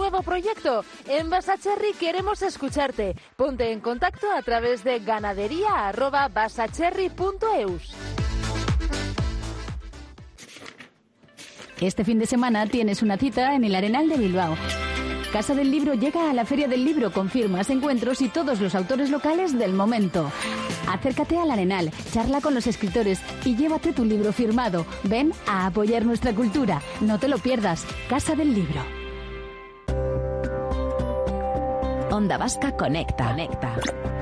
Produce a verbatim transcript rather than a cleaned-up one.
nuevo proyecto? En Basacherry queremos escucharte. Ponte en contacto a través de ganadería arroba basacherry punto eus. Este fin de semana tienes una cita en el Arenal de Bilbao. Casa del Libro llega a la Feria del Libro con firmas, encuentros y todos los autores locales del momento. Acércate al Arenal, charla con los escritores y llévate tu libro firmado. Ven a apoyar nuestra cultura. No te lo pierdas. Casa del Libro. Onda Vasca Conecta. Conecta.